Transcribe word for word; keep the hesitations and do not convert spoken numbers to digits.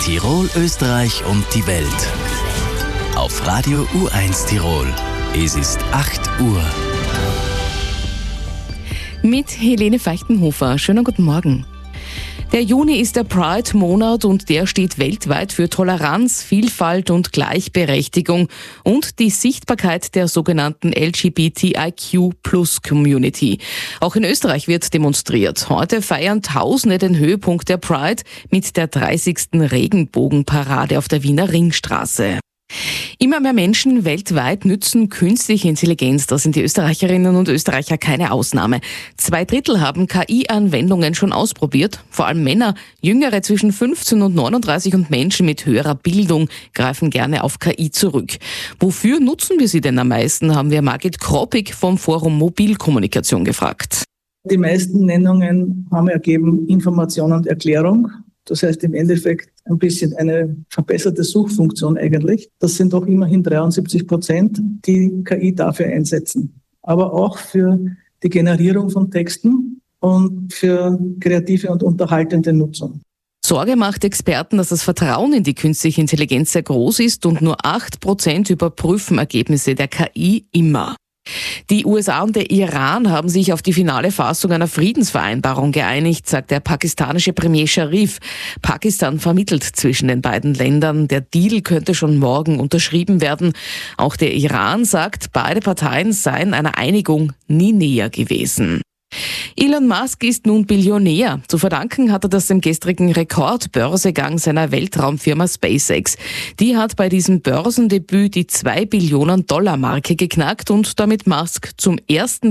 Tirol, Österreich und die Welt. Auf Radio U eins Tirol. Es ist acht Uhr. Mit Helene Feichtenhofer. Schönen guten Morgen. Der Juni ist der Pride-Monat und der steht weltweit für Toleranz, Vielfalt und Gleichberechtigung und die Sichtbarkeit der sogenannten L G B T I Q Plus Community. Auch in Österreich wird demonstriert. Heute feiern Tausende den Höhepunkt der Pride mit der dreißigsten Regenbogenparade auf der Wiener Ringstraße. Immer mehr Menschen weltweit nützen künstliche Intelligenz. Da sind die Österreicherinnen und Österreicher keine Ausnahme. Zwei Drittel haben K I-Anwendungen schon ausprobiert. Vor allem Männer, Jüngere zwischen fünfzehn und neununddreißig und Menschen mit höherer Bildung greifen gerne auf K I zurück. Wofür nutzen wir sie denn am meisten, haben wir Margit Kroppig vom Forum Mobilkommunikation gefragt. Die meisten Nennungen haben ergeben Information und Erklärung. Das heißt im Endeffekt ein bisschen eine verbesserte Suchfunktion eigentlich. Das sind doch immerhin dreiundsiebzig Prozent, die K I dafür einsetzen. Aber auch für die Generierung von Texten und für kreative und unterhaltende Nutzung. Sorge macht Experten, dass das Vertrauen in die künstliche Intelligenz sehr groß ist und nur acht Prozent überprüfen Ergebnisse der K I immer. Die U S A und der Iran haben sich auf die finale Fassung einer Friedensvereinbarung geeinigt, sagt der pakistanische Premier Sharif. Pakistan vermittelt zwischen den beiden Ländern. Der Deal könnte schon morgen unterschrieben werden. Auch der Iran sagt, beide Parteien seien einer Einigung nie näher gewesen. Elon Musk ist nun Billionär. Zu verdanken hat er das dem gestrigen Rekordbörsegang seiner Weltraumfirma SpaceX. Die hat bei diesem Börsendebüt die zwei Billionen Dollar Marke geknackt und damit Musk zum ersten